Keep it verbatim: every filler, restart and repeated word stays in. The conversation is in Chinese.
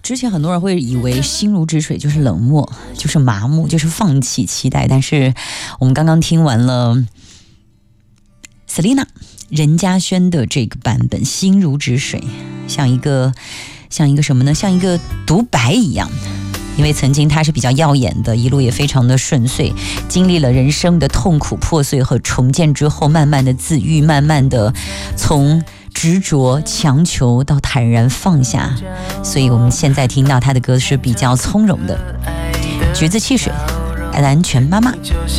之前很多人会以为心如止水就是冷漠，就是麻木，就是放弃期待，但是我们刚刚听完了 Selina 任嘉萱的这个版本，心如止水，像一个像一个什么呢？像一个独白一样。因为曾经他是比较耀眼的，一路也非常的顺遂，经历了人生的痛苦破碎和重建之后，慢慢的自愈，慢慢的从执着强求到坦然放下，所以我们现在听到他的歌是比较从容的。橘子汽水，蓝泉妈妈。